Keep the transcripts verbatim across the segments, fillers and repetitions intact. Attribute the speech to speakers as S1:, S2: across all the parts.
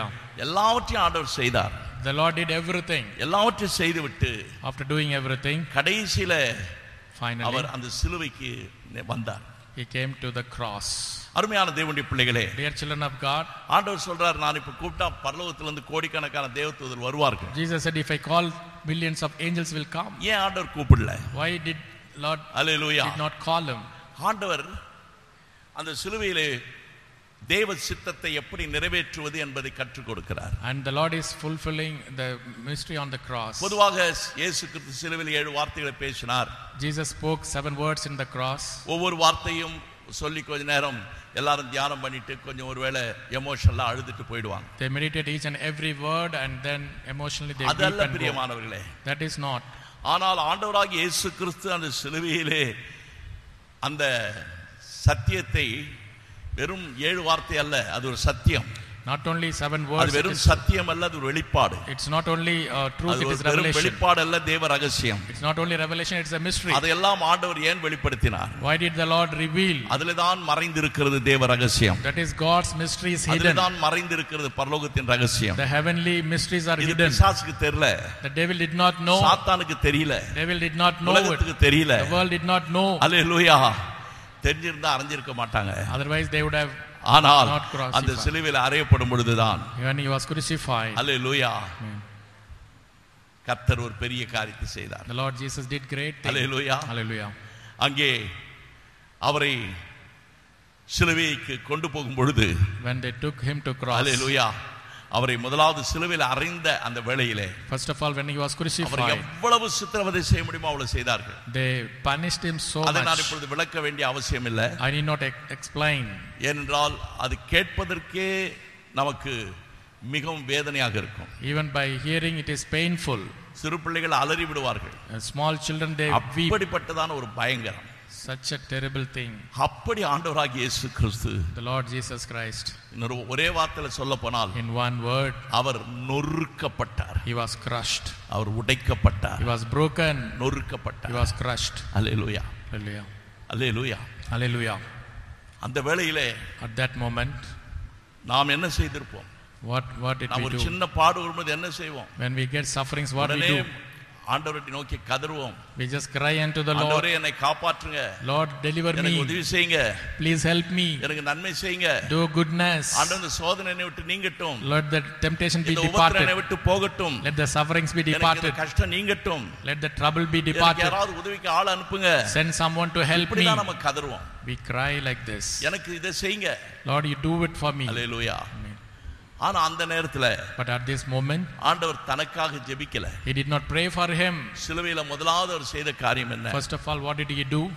S1: Hallelujah.
S2: எல்லாவற்றையும் ஆண்டவர் செய்தார்.
S1: The Lord did everything.
S2: எல்லாவற்றையும் செய்துவிட்டு
S1: After doing everything,
S2: கடைசியில
S1: finally
S2: அவர் அந்த சிலுவைக்கு வந்தார்.
S1: he came to the cross.
S2: அருமையான தேவனுடைய பிள்ளைகளே,
S1: Dear children of God,
S2: ஆண்டவர் சொல்றார், நான் இப்ப கூப்பிட்டா பரலோகத்திலிருந்து கோடிக்கணக்கான தேவதூதர் வருவார்கள்.
S1: Jesus said, if I call, millions of angels will come.
S2: ஏன் ஆண்டவர் கூப்பிடல?
S1: Why did Lord
S2: hallelujah.
S1: did not call him?
S2: ஆண்டவர் அந்த சிலுவையிலே தேவ சித்தத்தை எப்படி நிறைவேற்றுவது என்பதை கற்றுக் கொடுக்கிறார்.
S1: And the Lord is fulfilling the mystery on the cross.
S2: பொதுவாக இயேசு கிறிஸ்து சிலுவையில் ஏழு வார்த்தைகளை பேசினார்.
S1: Jesus spoke seven words in the cross.
S2: ஒவ்வொரு வார்த்தையும் சொல்லி கொஞ்ச நேரம் எல்லாரும் தியானம் பண்ணிட்டு கொஞ்சம் ஒருவேளை எமோஷனலா அழுதுட்டு போயிடுவாங்க.
S1: They meditate each and every word and then emotionally they weep
S2: அதல்ல
S1: and go.
S2: பிரியமானவர்களே,
S1: That is not.
S2: ஆனால் ஆண்டவராகிய இயேசு கிறிஸ்து அந்த சிலுவையிலே அந்த சத்தியத்தை வெறும் ஏழு வார்த்தை அல்ல, அது ஒரு சத்தியம்.
S1: Not only seven
S2: அது
S1: words, it
S2: வெறும்
S1: is,
S2: சத்தியம் அல்ல, அது ஒரு வெளிப்பாடு.
S1: it's not only uh, truth,
S2: அது
S1: it is
S2: ஒரு வெறும்
S1: revelation.
S2: வெளிப்பாடு அல்ல, தேவ ரகசியம்.
S1: It's not only revelation, it's a mystery.
S2: அதையெல்லாம் ஆண்டவர் ஏன் வெளிப்படுத்தினார்?
S1: Why did the Lord reveal?
S2: அதிலே தான் மறைந்திருக்கிறது தேவ ரகசியம்.
S1: That is God's mysteries
S2: அதிலே
S1: hidden.
S2: தான் மறைந்திருக்கிறது பரலோகத்தின் ரகசியம்.
S1: The heavenly mysteries are
S2: இது
S1: hidden.
S2: பிசாசுக்கு தெரியல,
S1: The devil did not know.
S2: சாத்தானுக்கு தெரியல,
S1: Devil did not know it.
S2: உலகத்துக்கு தெரியல.
S1: The world did not know.
S2: அல்லேலூயா. தெரிஞ்சிருந்தா அறிஞ்சிருக்க மாட்டாங்க.
S1: Otherwise they would have
S2: ஆனால்
S1: not crucified.
S2: அந்த சிலுவையில் அறையப்படும் பொழுதுதான்
S1: when he was crucified.
S2: Hallelujah,
S1: Amen.
S2: கர்த்தர் ஒரு பெரிய காரியத்தை செய்தார்.
S1: The Lord Jesus did great things.
S2: Hallelujah.
S1: Hallelujah.
S2: அங்கே அவரை சிலுவைக்கு கொண்டு போகும் பொழுது
S1: When they took him to cross.
S2: அல்லேலூயா, அவரை முதலாவது சிலுவையில் அறைந்த அந்த வேளையிலே
S1: First of all, when he was
S2: our
S1: crucified,
S2: எவ்வளவு சித்திரவதை செய்ய முடியுமோ அவ்வளவு செய்தார்கள்.
S1: they punished him so
S2: அதை நான்
S1: much.
S2: இப்பொழுது விளக்க வேண்டிய அவசியம் இல்லை.
S1: I need not ex- explain.
S2: ஏனென்றால் அது கேட்பதற்கே நமக்கு மிகவும் வேதனையாக இருக்கும்.
S1: Even by hearing it is painful.
S2: சிறு பிள்ளைகள் அலறி விடுவார்கள்.
S1: And small children they weep.
S2: அப்படிப்பட்டதான ஒரு பயங்கரம்.
S1: Such a terrible thing.
S2: அப்படி ஆண்டவராகிய இயேசு கிறிஸ்து,
S1: The Lord Jesus Christ,
S2: இன்னொரு ஒரே வார்த்தையில சொல்ல போனால்
S1: in one word,
S2: our நொறுக்கப்பட்டார்.
S1: he was crushed.
S2: Our உடைக்கப்பட்டார்.
S1: He was broken. He
S2: நொறுக்கப்பட்டார்.
S1: was crushed.
S2: Hallelujah.
S1: Hallelujah.
S2: Hallelujah.
S1: Hallelujah.
S2: அந்த வேளையிலே
S1: At that moment,
S2: நாம் என்ன செய்திருப்போம்?
S1: what what did
S2: நாம்
S1: we
S2: ஒரு
S1: do?
S2: சின்ன பாடு வரும்போது என்ன செய்வோம்?
S1: When we get sufferings, what we
S2: உடனே
S1: do?
S2: ஆண்டவரை நோக்கி கதறுவோம்.
S1: We just cry unto the Lord.
S2: ஆண்டவரே என்னை காப்பாற்றுங்க,
S1: Lord, deliver
S2: எனக்கு
S1: me.
S2: உதவி செய்யுங்க,
S1: Please help me.
S2: எனக்கு நன்மை செய்யுங்க.
S1: Do goodness.
S2: ஆண்டவர் இந்த சோதனையை விட்டு நீங்கட்டும்,
S1: Let the temptation be
S2: இந்த உபத்திரவத்தை
S1: departed.
S2: விட்டு போகட்டும்,
S1: Let the sufferings be
S2: எனக்கு இந்த
S1: departed.
S2: கஷ்டம் நீங்கட்டும்,
S1: Let the trouble be
S2: எனக்கு
S1: departed.
S2: யாராவது உதவிக்கு ஆள் அனுப்புங்க.
S1: Send someone to help me.
S2: இப்படிதான் நம்ம கதறுவோம்.
S1: We cry like this.
S2: எனக்கு இதை செய்யுங்க.
S1: Lord, you do it for me.
S2: Hallelujah.
S1: Amen.
S2: ஆனா அந்த நேரத்துல
S1: But at this moment,
S2: ஆண்டவர் தனக்காக ஜெபிக்கல.
S1: he did not pray for him.
S2: சிலுவையில முதலாவது அவர் செய்த காரியம் என்ன?
S1: First of all, what did he do?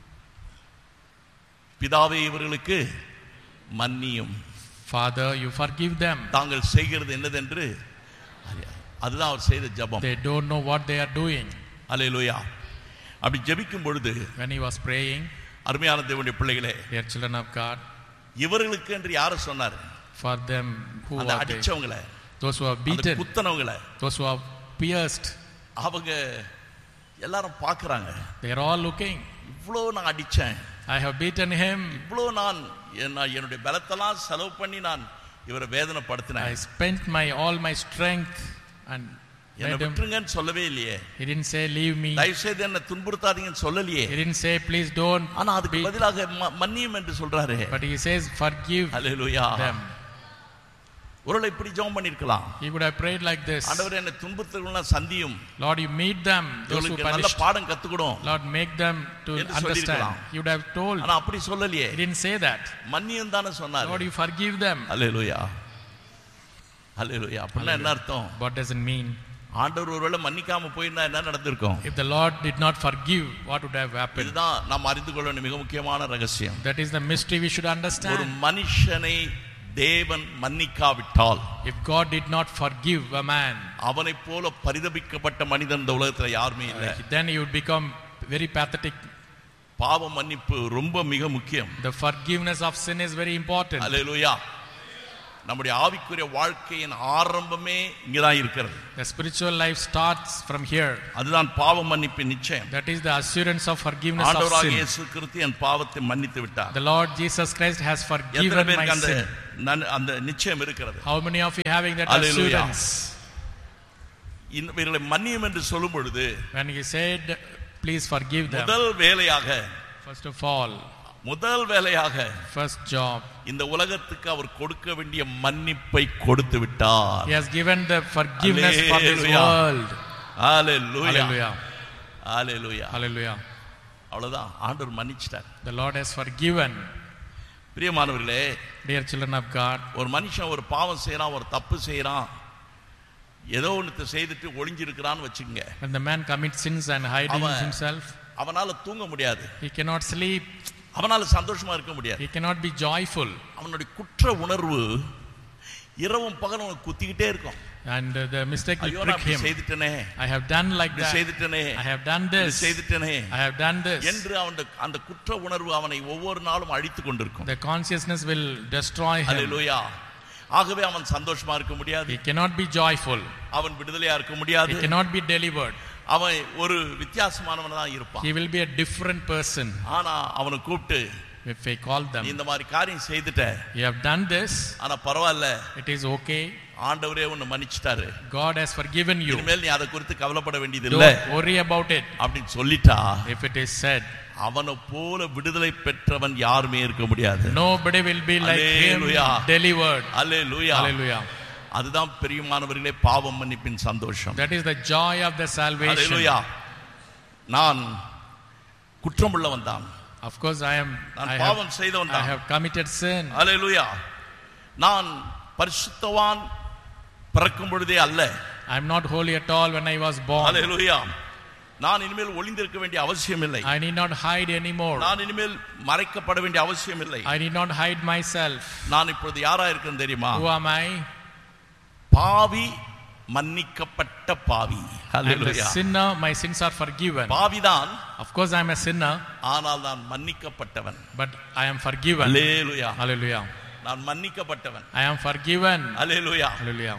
S2: பிதாவே இவர்களுக்கு மன்னியும்,
S1: Father, you forgive them.
S2: தாங்கள் செய்கிறது என்னதென்று அறியா- அதுதான் அவர் செய்த ஜெபம்.
S1: They don't know what they are doing.
S2: அல்லேலூயா. அப்படி ஜெபிக்கும் பொழுது
S1: When he was praying,
S2: அருமையான தேவனுடைய பிள்ளைகளே,
S1: dear children of God,
S2: இவர்களுக்கு என்று யாரை சொன்னார்?
S1: for them who
S2: அந்த
S1: are they?
S2: அடிச்சவங்கள,
S1: Those who are
S2: அந்த
S1: beaten,
S2: குத்தனவங்கள,
S1: those who are pierced,
S2: அவங்க எல்லாரும் பார்க்கறாங்க.
S1: they are all looking.
S2: இவ்வளோ நான் அடிச்சேன்,
S1: I have beaten him.
S2: இவ்வளோ நான் என்ன- என்னுடைய பலத்தெல்லாம் செலவு பண்ணி நான் இவரை
S1: I
S2: வேதனைப்படுத்தினேன்,
S1: spent my all my strength and
S2: என்னை
S1: made him.
S2: விட்டுருங்கன்னு சொல்லவே இல்லையே,
S1: He didn't say leave me.
S2: தயவு செய்து என்னை துன்புறுத்தாதீங்கன்னு சொல்லலையே.
S1: He didn't say please don't
S2: ஆனா அதுக்கு
S1: beat.
S2: பதிலாக ம- மன்னியும் என்று சொல்றாரு.
S1: But he says forgive
S2: hallelujah.
S1: them.
S2: ஒருவேளை இப்படி ஜெபம் பண்ணிருக்கலாம்.
S1: He would have prayed like this.
S2: ஆண்டவரே என்னை துன்புறுத்துறவங்கள சந்தியும்,
S1: Lord, you meet them, those who
S2: இவங்களுக்கு நல்ல
S1: punished.
S2: பாடம் கத்துக்கணும்.
S1: Lord, make them to
S2: என்று
S1: understand.
S2: சொல்லிருக்கலாம்.
S1: He would have told.
S2: ஆனா அப்படி சொல்லலையே.
S1: He didn't say that.
S2: மன்னியும் தானே சொன்னாரு.
S1: Lord, you forgive them.
S2: அல்லேலூயா. அல்லேலூயா. அப்படின்னா என்ன அர்த்தம்?
S1: What does it mean?
S2: ஆண்டவர் ஒருவேளை மன்னிக்காம போயிருந்தா என்ன நடந்திருக்கும்?
S1: If the Lord did not forgive, what would have happened?
S2: இதுதான் நாம் அறிந்து கொள்ள வேண்டிய மிக முக்கியமான ரகசியம்.
S1: That is the mystery we should
S2: ஒரு
S1: understand.
S2: மனுஷனை தேவன் மன்னிக்காவிட்டால்,
S1: If God did not forgive a man,
S2: அவனைப் போல பரிதபிக்கப்பட்ட மனிதன் இந்த உலகத்துல யாருமே இல்லை.
S1: then he would become very pathetic.
S2: பாவ மன்னிப்பு ரொம்ப மிக முக்கியம்.
S1: The forgiveness of sin is very important.
S2: அல்லேலூயா. நம்முடைய ஆவிக்குரிய வாழ்க்கையின் ஆரம்பமே இங்கதான் இருக்கிறது.
S1: The spiritual life starts from here.
S2: அதுதான் பாவ மன்னிப்பின் நிச்சயம்.
S1: That is the assurance of forgiveness of
S2: ஆண்டவராகிய
S1: sin.
S2: இயேசு கிறிஸ்து என் பாவத்தை மன்னித்து விட்டார்.
S1: The Lord Jesus Christ has
S2: எத்தனை
S1: forgiven my
S2: பேருக்கு அந்த
S1: sin.
S2: அந்த நிச்சயம் இருக்கிறது.
S1: How many of you having that
S2: Hallelujah.
S1: assurance?
S2: இவர்களை மன்னியும் என்று சொல்லும் பொழுது
S1: When he said please forgive them,
S2: முதல் வேலையாக
S1: first of all,
S2: முதல் வேலையாக
S1: first job,
S2: இந்த உலகத்துக்கு அவர் கொடுக்க வேண்டிய மன்னிப்பை கொடுத்து விட்டார்.
S1: he has given the forgiveness for this
S2: Hallelujah.
S1: world.
S2: Hallelujah.
S1: Hallelujah.
S2: Hallelujah.
S1: Hallelujah.
S2: அவ்வளவுதான், ஆண்டவர் மன்னிச்சிட்டார்.
S1: The Lord has forgiven.
S2: பிரியமானவர்களே,
S1: Dear children of God,
S2: ஒரு மனுஷன் ஒரு பாவம் செய்யறான், ஒரு தப்பு செய்யறான், ஏதோ ஒன்று செய்துட்டு ஒளிஞ்சிருக்கிறான்னு வச்சுக்கங்க.
S1: when the man commits sins and hiding
S2: அவன்
S1: himself,
S2: அவனால தூங்க முடியாது,
S1: he cannot sleep,
S2: அவனால சந்தோஷமா இருக்க முடியாது,
S1: he cannot be joyful,
S2: அவனுடைய குற்ற உணர்வு இரவும் பகலும் அவனுக்கு குத்திக்கிட்டே இருக்கும்.
S1: and uh, the mistake will
S2: ஐயோ
S1: prick
S2: நான்
S1: him.
S2: செய்துட்டனே,
S1: I have done like
S2: இப்படி
S1: that,
S2: செய்துட்டனே,
S1: I have done this,
S2: செய்துட்டனே
S1: I have done this.
S2: என்று அவன் அந்த குற்ற உணர்வு அவனை ஒவ்வொரு நாளும் அழித்து கொண்டிருக்கும்.
S1: The consciousness will destroy him.
S2: அல்லேலூயா. ஆகவே அவன் சந்தோஷமா இருக்க முடியாது,
S1: He cannot be joyful,
S2: அவன் விடுதலையா இருக்க முடியாது,
S1: he cannot be delivered,
S2: அவன் ஒரு வித்தியாசமானவனா தான் இருப்பான்.
S1: he will be a different person.
S2: ஆனா அவனை கூப்பிட்டு
S1: If I call them,
S2: இந்த மாதிரி காரியம் செய்துட்ட,
S1: you have done this,
S2: ஆனா பரவாயில்ல,
S1: it is okay,
S2: ஆண்டவரே உன்னை மன்னிச்சிட்டாரு,
S1: God has forgiven you,
S2: இனிமேல் நீ அதை குறித்து கவலைப்பட வேண்டியது இல்ல
S1: don't worry about it.
S2: அப்படின்னு சொல்லிட்டா,
S1: If it is said,
S2: அவனை போல விடுதலை பெற்றவன் யாருமே இருக்க முடியாது.
S1: nobody will be like him,
S2: Hallelujah.
S1: delivered.
S2: Hallelujah.
S1: Hallelujah.
S2: அதுதான் பிரியமானவர்களே பாவம் மன்னிப்பின் சந்தோஷம்.
S1: That is the joy of the salvation.
S2: அல்லேலூயா. நான் குற்றமுள்ளவன் தான்,
S1: Of course I am,
S2: நான்
S1: I have,
S2: பாவம் செய்தவன்
S1: I
S2: தான்.
S1: have committed sin.
S2: அல்லேலூயா. நான் பரிசுத்தவான் பிறக்கும் பொழுதே அல்ல.
S1: I am not holy at all when I was born.
S2: அல்லேலூயா. நான் இனிமேல் ஒளிந்திருக்க வேண்டிய அவசியம் இல்லை,
S1: I need not hide anymore,
S2: நான் இனிமேல் மறைக்கப்பட வேண்டிய அவசியம் இல்லை.
S1: I need not hide myself.
S2: நான் இப்பொழுது யாரா இருக்கேன் தெரியுமா?
S1: Who am I?
S2: பாவி, மன்னிக்கப்பட்ட பாவி.
S1: I am the
S2: hallelujah.
S1: sinner, my sins are forgiven.
S2: பாவிதான்,
S1: Of course I am a sinner,
S2: ஆனால் நான் மன்னிக்கப்பட்டவன்.
S1: but I am forgiven.
S2: Hallelujah.
S1: Hallelujah.
S2: நான் மன்னிக்கப்பட்டவன்.
S1: I am forgiven.
S2: Hallelujah.
S1: Hallelujah.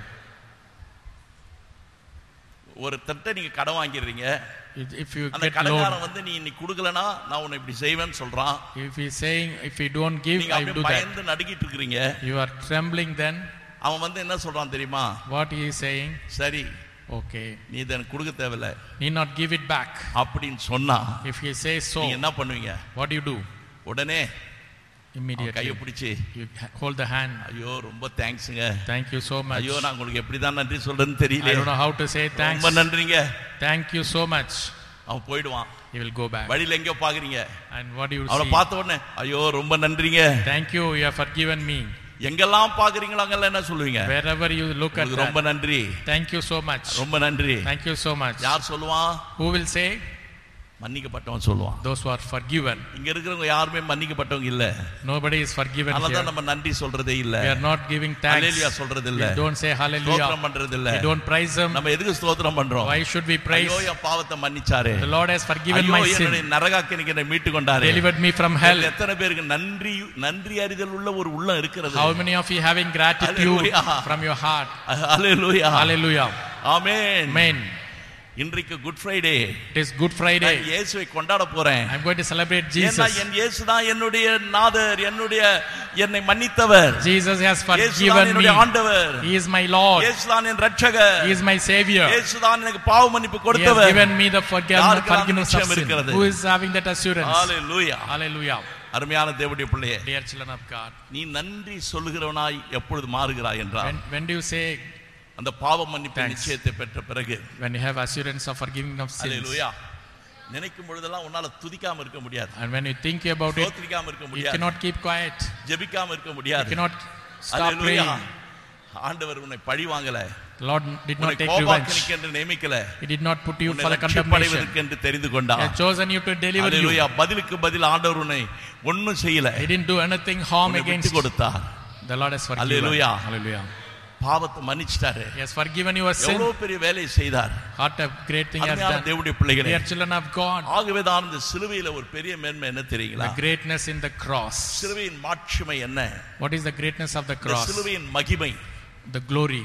S2: ஒரு தட்டை நீங்க கடன் வாங்கிடுறீங்க,
S1: If if you
S2: அந்த
S1: get
S2: கடன்காரன்
S1: loan,
S2: வந்து நீ இன்னைக்கு கொடுக்கலனா நான் உன்னை இப்படி செய்வேன்னு சொல்றான்.
S1: if he is saying if you don't give,
S2: நீங்க
S1: I will
S2: அப்படியே
S1: do that.
S2: பயந்து நடுங்கிட்டு இருக்கீங்க.
S1: You are trembling then.
S2: அவன் வந்து என்ன சொல்றான் தெரியுமா?
S1: What he is saying?
S2: சரி,
S1: Okay,
S2: நீ இதை கொடுக்க தேவையில்ல
S1: need not give it back.
S2: அப்படின்னு சொன்னா
S1: If he says so,
S2: நீங்க என்ன பண்ணுவீங்க?
S1: what do you do?
S2: உடனே கையை
S1: Immediately
S2: பிடிச்சு,
S1: you hold the hand.
S2: ஐயோ ரொம்ப தேங்க்ஸுங்க,
S1: Thank you so much.
S2: ஐயோ நான் உங்களுக்கு எப்படிதான் நன்றி சொல்றேன்னு
S1: I
S2: தெரியல,
S1: don't know how to say thanks.
S2: ரொம்ப நன்றிங்க.
S1: Thank you so much.
S2: அவன் போயிடுவான்.
S1: He will go back.
S2: வழியில எங்கேயோ பாக்குறீங்க,
S1: And what do you
S2: அவனை
S1: see?
S2: பார்த்த உடனே ஐயோ ரொம்ப நன்றிங்க.
S1: Thank you, you have forgiven me.
S2: எங்கெல்லாம் பாக்குறீங்களோ அங்கெல்லாம் என்ன சொல்லுவீங்க?
S1: Wherever you look at
S2: உங்களுக்கு ரொம்ப
S1: that,
S2: நன்றி,
S1: thank you so much.
S2: ரொம்ப நன்றி.
S1: Thank you so much.
S2: யார் சொல்லுவான்?
S1: Who will say?
S2: மன்னிக்கப்பட்டவன் சொல்லுவான்.
S1: Those who are forgiven.
S2: இங்க இருக்கிறவங்க யாருமே மன்னிக்கப்பட்டவங்க இல்ல,
S1: Nobody is forgiven
S2: அதனாலதான்
S1: here.
S2: நம்ம நன்றி சொல்றதே இல்ல,
S1: We are not giving thanks.
S2: ஹல்லேலூயா சொல்றது இல்ல,
S1: We don't say hallelujah.
S2: ஸ்தோத்திரம் பண்றது இல்ல.
S1: We don't praise him.
S2: நம்ம எதுக்கு ஸ்தோத்திரம் பண்றோம்?
S1: Why should we praise?
S2: ஐயோ என் பாவத்தை மன்னிச்சாரே,
S1: The Lord has forgiven
S2: ஐயோ
S1: my
S2: என்னுடைய
S1: sin,
S2: நரகாக்கினிக்கு என்னை மீட்டு கொண்டாரே.
S1: delivered me from hell.
S2: எத்தனை பேருக்கு நன்றி நன்றி அறிதல் உள்ள ஒரு உள்ளம் இருக்கிறது?
S1: How many of you having gratitude
S2: Hallelujah.
S1: from your heart?
S2: Hallelujah.
S1: Hallelujah.
S2: Amen.
S1: Amen.
S2: இன்றைக்கு good Friday,
S1: It is Good Friday.
S2: நான் இயேசுவை கொண்டாட போறேன்.
S1: I'm going to celebrate
S2: ஏன்னா
S1: Jesus.
S2: என் இயேசு தான் என்னுடைய நாதர், என்னுடைய என்னை மன்னித்தவர்.
S1: Jesus has
S2: இயேசு தான்
S1: forgiven me.
S2: என்னுடைய ஆண்டவர்,
S1: He is my Lord.
S2: இயேசு தான் என் இரட்சகர்,
S1: He is my Savior.
S2: இயேசு தான் எனக்கு பாவ மன்னிப்பு
S1: He has
S2: கொடுத்தவர்.
S1: given me the forgiveness
S2: யாருக்கு அந்த
S1: forgiveness of
S2: நிச்சயம்
S1: sin.
S2: இருக்கிறது?
S1: Who is having that assurance?
S2: Hallelujah.
S1: Hallelujah.
S2: அருமையான தேவனுடைய பிள்ளையே,
S1: Dear children of God,
S2: நீ நன்றி சொல்லுகிறவனாய் எப்பொழுது மாறுகிறாய் என்றால்,
S1: when, when do you say,
S2: அந்த பாவ மன்னிப்பு
S1: Thanks.
S2: நிச்சயத்தை பெற்ற பிறகு,
S1: when you have assurance of forgiving of sins,
S2: ஹல்லேலூயா, நினைக்கும் பொழுதெல்லாம் உன்னால துதிக்காம இருக்க முடியாது,
S1: and when you think about it,
S2: ஸ்தோத்திரிக்காம இருக்க
S1: you
S2: முடியாது,
S1: cannot keep quiet,
S2: ஜெபிக்காம இருக்க
S1: you
S2: முடியாது.
S1: cannot stop
S2: ஹல்லேலூயா.
S1: praying.
S2: ஆண்டவர் உன்னை பழி வாங்கல,
S1: The Lord did not
S2: உன்னை
S1: take revenge.
S2: கோபாக்கினிக்கு என்று நியமிக்கல,
S1: He did not put you
S2: உன்னை
S1: for the condemnation.
S2: ரட்சிப்படைவதற்கு என்று தெரிந்து
S1: He
S2: கொண்டார்.
S1: has chosen you to deliver you.
S2: ஹல்லேலூயா. பதிலுக்கு பதில் ஆண்டவர் உன்னை ஒண்ணும் செய்யல,
S1: He didn't do anything harm
S2: உன்னை
S1: against
S2: விட்டு
S1: you.
S2: கொடுத்தார்.
S1: The Lord has forgiven.
S2: Hallelujah.
S1: Hallelujah.
S2: பாவத்தை மன்னிச்சிட்டாரு.
S1: He has forgiven your sin.
S2: எவ்வளவு பெரிய வேலையை செய்தார்.
S1: What a great thing He has
S2: அருமையான
S1: done.
S2: தேவனுடைய பிள்ளைகளே,
S1: Dear children of God,
S2: ஆகவே தான் இந்த சிலுவையில ஒரு பெரிய மேன்மை என்ன தெரியுங்களா?
S1: the greatness in the cross.
S2: சிலுவையின் மாட்சிமை என்ன?
S1: What is the greatness of the
S2: இந்த
S1: cross?
S2: சிலுவையின் மகிமை,
S1: The glory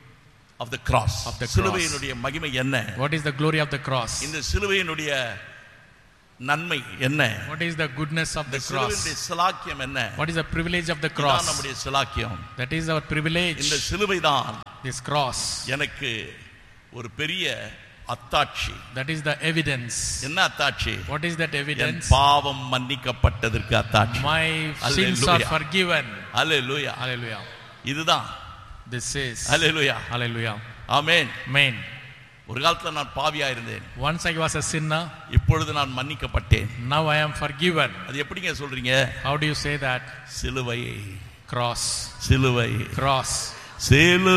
S2: of the cross.
S1: of the cross.
S2: சிலுவையினுடைய மகிமை என்ன?
S1: What is the glory of the cross?
S2: இந்த சிலுவையினுடைய நன்மை என்ன?
S1: What is the goodness of the cross?
S2: சிலுவையின் சிலாக்கியம் என்ன?
S1: What is the privilege of the cross?
S2: இதுதான் நம்முடைய சிலாக்கியம்.
S1: That is our privilege.
S2: இந்த சிலுவை தான்
S1: This cross.
S2: எனக்கு ஒரு பெரிய அத்தாட்சி.
S1: That is the evidence.
S2: என்ன அத்தாட்சி?
S1: What is that evidence?
S2: பாவம் மன்னிக்கப்பட்டதற்கு அத்தாட்சி.
S1: My sins are forgiven.
S2: Hallelujah.
S1: Hallelujah.
S2: இதுதான்.
S1: This is.
S2: Hallelujah.
S1: Hallelujah.
S2: Amen.
S1: Amen.
S2: ஒரு காலத்துல நான் பாவியா இருந்தேன்.
S1: Once I was a sinner.
S2: இப்பொழுது நான் மன்னிக்கப்பட்டேன்.
S1: Now I am forgiven.
S2: அது எப்படிங்க சொல்றீங்க?
S1: How do you say that?
S2: சிலுவை.
S1: Cross.
S2: சிலுவை.
S1: Cross.
S2: சிலுவை.